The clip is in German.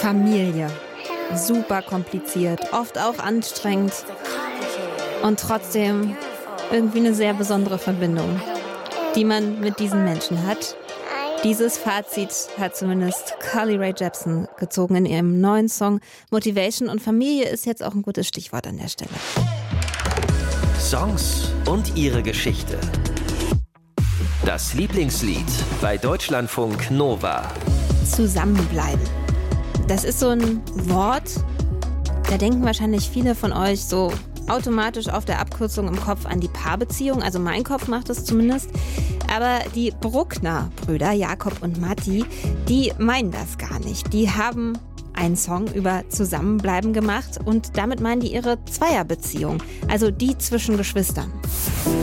Familie. Super kompliziert, oft auch anstrengend und trotzdem irgendwie eine sehr besondere Verbindung, die man mit diesen Menschen hat. Dieses Fazit hat zumindest Carly Rae Jepsen gezogen in ihrem neuen Song Motivation, und Familie ist jetzt auch ein gutes Stichwort an der Stelle. Songs und ihre Geschichte. Das Lieblingslied bei Deutschlandfunk Nova. Zusammenbleiben. Das ist so ein Wort, da denken wahrscheinlich viele von euch so automatisch auf der Abkürzung im Kopf an die Paarbeziehung. Also mein Kopf macht es zumindest. Aber die Bruckner-Brüder, Jakob und Matti, die meinen das gar nicht. Die haben einen Song über Zusammenbleiben gemacht und damit meinen die ihre Zweierbeziehung, also die zwischen Geschwistern.